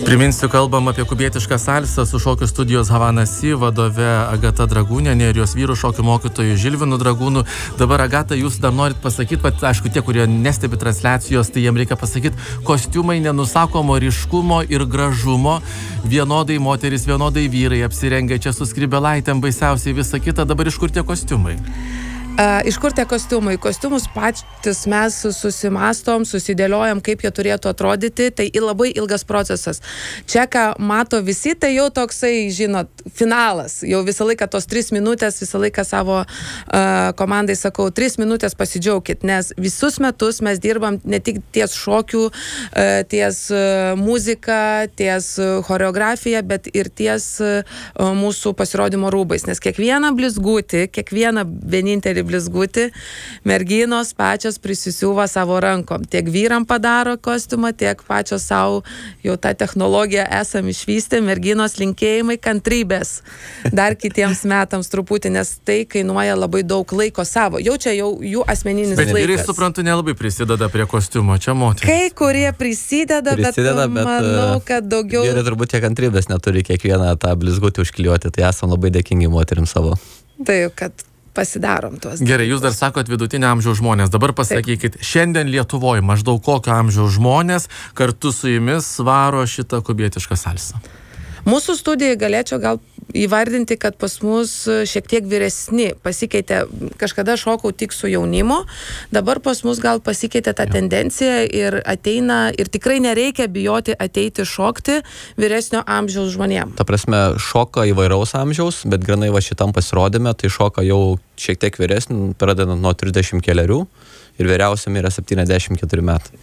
Priminsiu, kalbam apie kubietišką salsą su šokių studijos Havana Si vadove Agata Dragūnienė ir jos vyrų šokių mokytoju Žilvinu Dragūnu. Dabar, Agata, jūs dar norit pasakyti, bet aišku, tie, kurie nestebi transliacijos, tai jiem reikia pasakyti, kostiumai nenusakomo ryškumo ir gražumo, vienodai moteris, vienodai vyrai apsirengia čia su skrybelaitėm, baisiausiai visa kita. Dabar iš kur tie kostiumai? Iš kur tie kostiumai? Kostiumus patys mes susimastom, susidėliojam, kaip jie turėtų atrodyti. Tai labai ilgas procesas. Čia, ką mato visi, tai jau toksai, žinot, finalas. Jau visą laiką tos 3 minutės, visą laiką savo komandai sakau, 3 minutės pasidžiaukit, nes visus metus mes dirbam ne tik ties šokių, ties muzika, ties choreografija, bet ir ties mūsų pasirodymo rūbais. Nes kiekvieną blizgutį, kiekvieną vienintelį blizgutį merginos pačios prisisiuva savo rankom. Tiek vyram padaro kostiumą, tiek pačios savo jau tą technologiją esam išvystę. Merginos linkėjimai, kantrybės dar kitiems metams truputį, nes tai kainuoja labai daug laiko savo. Jau čia jau jų asmeninis laikas. Bet vyrai, suprantu, nelabai prisideda prie kostiumo, čia moteris. Kai kurie prisideda, bet manau, kad daugiau... Vyrai turbūt tiek kantrybės neturi kiekvieną tą blizgutį užklijuoti, tai esam labai dėkingi moterim savo. Taip, kad pasidarom tuos. Gerai, jūs dar sakot vidutinio amžiaus žmonės. Dabar pasakykit, šiandien Lietuvoje maždaug kokio amžiaus žmonės kartu su jumis svaro šitą kubietišką salsą? Mūsų studijai galėčiau gal įvardinti, kad pas mus šiek tiek vyresni pasikeitė. Kažkada šokau tik su jaunimu, dabar pas mus gal pasikeitė ta tendencija ir ateina, ir tikrai nereikia bijoti ateiti šokti vyresnio amžiaus žmonėm. Ta prasme, šoka įvairaus amžiaus, bet granai va šitam pasirodyme, tai šoka jau šiek tiek vyresnį, pradedant nuo 30 kelerių ir vyriausiam yra 74 metai.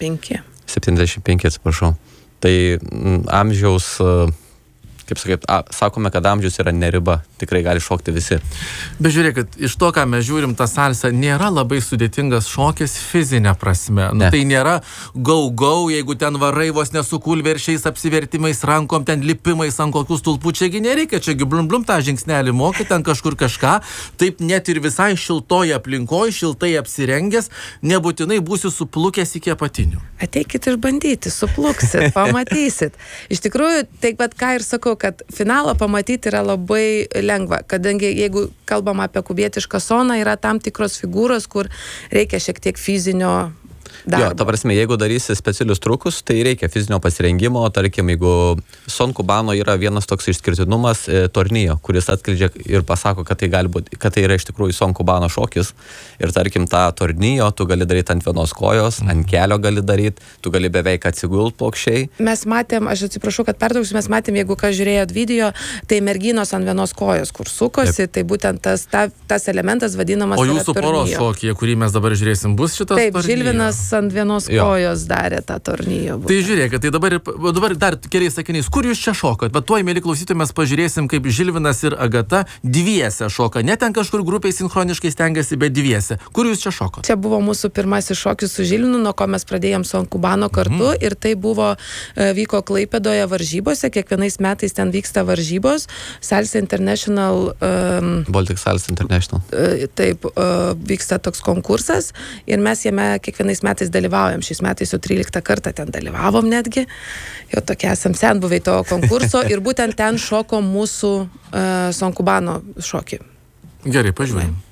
75, atsiprašau. Tai amžiaus... Kaip sakyt, sakome, kad amžius yra ne riba, tikrai gali šokti visi. Bet žiūrėkit, iš to, ką mes žiūrim, ta salsa nėra labai sudėtingas šokis fizinė prasme. Nu, tai nėra gau, jeigu ten varai vos nesukulveršiais, apsivertimais rankom, ten lipimais ant kokių stulpų, čiagi nereikia, čiagi blum tą žingsnelį moki, ten kažkur kažką. Taip net ir visai šiltoje aplinkoje, šiltai apsirengęs, nebūtinai būsi suplukęs iki apatinių. Ateikit išbandyti, supluksit, pamatysit. Iš tikrųjų, taip pat ką ir sakau, kad finalą pamatyti yra labai lengva, kadangi jeigu kalbam apie kubietišką soną, yra tam tikros figūros, kur reikia šiek tiek fizinio darbo. Jo, ta prasme, jeigu darysi specialius trukus, tai reikia fizinio pasirengimo. Tarkim, jeigu Son Cubano yra vienas toks išskirtinumas tornijo, kuris atskleidžia ir pasako, kad tai gali būti, kad tai yra iš tikrųjų Son Cubano šokis. Ir tarkim, tą tornijo tu gali daryti ant vienos kojos, ant kelio gali daryti, tu gali beveik atsigult plokščiai. Mes matėm, aš atsiprašau, kad pertrauksiu, mes matėm, jeigu ką žiūrėjot video, tai merginos ant vienos kojos, kur sukosi, tai būtent tas elementas vadinamas. O jūsų poros šokyje, kurį mes dabar žiūrėsim, bus šitas tornijo? Taip, Žilvinas ant vienos kojos darė tą tornijo. Tai žiūrėkit, tai dabar dar keliais sakiniais, kur jūs čia šokat? Bet tuoj, mėly klausytojai, mes pažiūrėsim, kaip Žilvinas ir Agata dviese šoka. Ne ten kažkur grupiai sinchroniškai stengiasi, bet dviese. Kur jūs čia šokot? Čia buvo mūsų pirmasis šokis su Žilvinu, nuo ko mes pradėjom Son Cubano kartu ir tai buvo, vyko Klaipėdoje varžybose, kiekvienais metais ten vyksta varžybos, Salsa International. Baltic Salsa International. Taip, vyksta toks konkursas ir mes jame kiekvienais metais dalyvaujam. Šiais metais jau 13 kartą ten dalyvavom netgi. Jau tokie esam senbuviai to konkurso ir būtent ten šoko mūsų Son Cubano šokį. Gerai, pažiūrėjom.